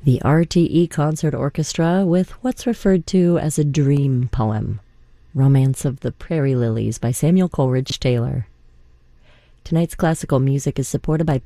The RTE Concert Orchestra with what's referred to as a dream poem, Romance of the Prairie Lilies by Samuel Coleridge Taylor. Tonight's classical music is supported by